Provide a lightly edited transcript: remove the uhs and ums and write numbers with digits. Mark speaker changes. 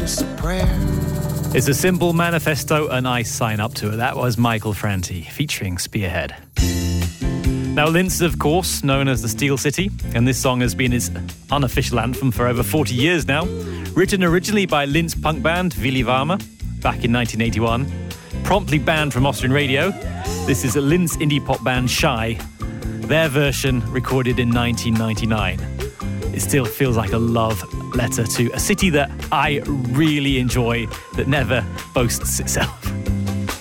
Speaker 1: just a prayer.
Speaker 2: It's a simple manifesto and I sign up to it. That was Michael Franti featuring Spearhead. Now, Linz, of course, known as the Steel City, and this song has been its unofficial anthem for over 40 years now. Written originally by Linz punk band Willy Warmer back in 1981. Promptly banned from Austrian radio. This is a Linz indie pop band Shy. Their version recorded in 1999. It still feels like a love letter to a city that I really enjoy, that never boasts itself.